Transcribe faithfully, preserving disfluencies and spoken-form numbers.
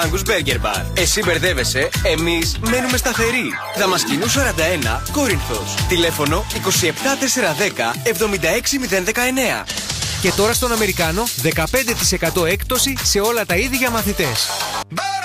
Angus Burger Bar. Εσύ μπερδεύεσαι, εμείς μένουμε σταθεροί. Δαμασκηνού σαράντα ένα, Κόρινθος. Τηλέφωνο είκοσι επτά τετρακόσια δέκα εβδομήντα έξι μηδέν δεκαεννέα. Και τώρα στον Αμερικάνο δεκαπέντε τοις εκατό έκπτωση σε όλα τα είδη για μαθητές.